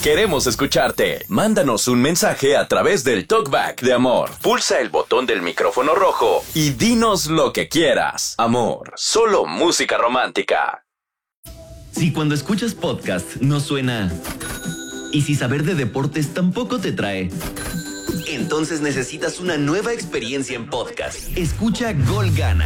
Queremos escucharte. Mándanos un mensaje a través del TalkBack de Amor. Pulsa el botón del micrófono rojo y dinos lo que quieras. Amor, solo música romántica. Si cuando escuchas podcast no suena... Y si saber de deportes tampoco te trae... Entonces necesitas una nueva experiencia en podcast. Escucha Gol Gana